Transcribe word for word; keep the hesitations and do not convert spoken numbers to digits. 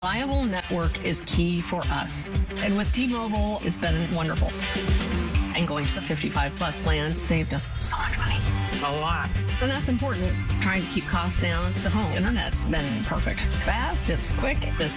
Reliable network is key for us. And with T-Mobile, it's been wonderful. And going to the fifty-five plus plan saved us so much money. A lot. And that's important. Trying to keep costs down. The home internet's been perfect. It's fast, it's quick, it's